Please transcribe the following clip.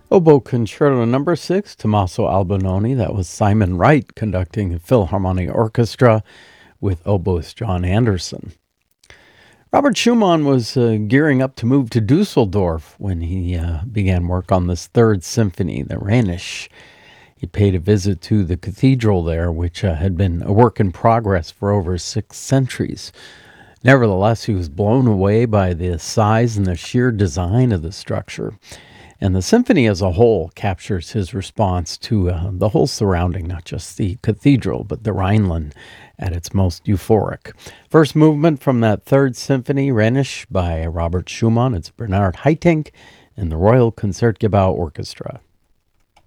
Oboe Concerto Number 6, Tommaso Albinoni. That was Simon Wright conducting the Philharmonic Orchestra with oboist John Anderson. Robert Schumann was gearing up to move to Dusseldorf when he began work on this third symphony, the Rhenish. He paid a visit to the cathedral there, which had been a work in progress for over 6 centuries. Nevertheless, he was blown away by the size and the sheer design of the structure. And the symphony as a whole captures his response to the whole surrounding, not just the cathedral, but the Rhineland at its most euphoric. First movement from that third symphony, Rhenish by Robert Schumann. It's Bernard Haitink and the Royal Concertgebouw Orchestra.